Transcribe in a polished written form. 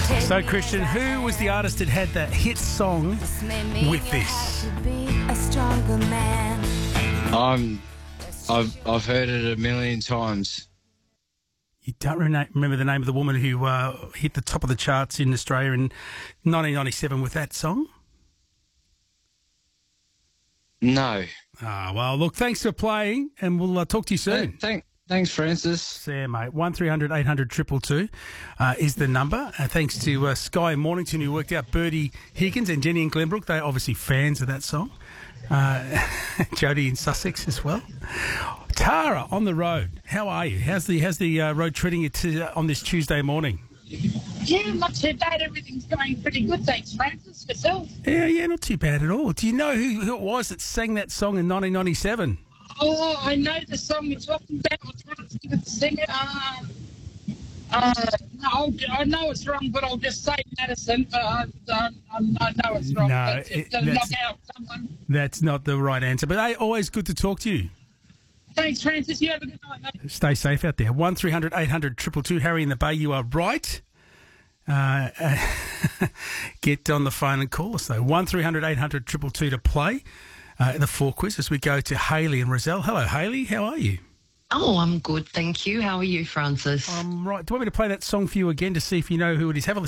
So, Christian, who was the artist that had that hit song with this? I've heard it a million times. You don't remember the name of the woman who hit the top of the charts in Australia in 1997 with that song? No. Ah, well, look, thanks for playing, and we'll talk to you soon. Thanks, Francis. There, mate. 1300 800 222 is the number. Thanks to Sky in Mornington, who worked out Bertie Higgins and Jenny in Glenbrook. They're obviously fans of that song. Jody in Sussex as well. Tara on the road. How are you? How's the road treating you on this Tuesday morning? Yeah, not too bad. Everything's going pretty good, thanks, Francis. Yourself? Yeah, not too bad at all. Do you know who it was that sang that song in 1997? Oh, I know the song you're talking about. I'm trying to think of the singer. No, I know it's wrong, but I'll just say Madison. I know it's wrong. No, knock out someone. That's not the right answer. But hey, always good to talk to you. Thanks, Francis. You have a good night, mate. Stay safe out there. 1300 800 222. Harry in the Bay, you are right. Get on the phone and call us, though. 1300 800 222 to play the 4 quiz as we go to Hayley and Rozelle. Hello, Hayley. How are you? Oh, I'm good, thank you. How are you, Francis? I'm right. Do you want me to play that song for you again to see if you know who it is? Have a listen.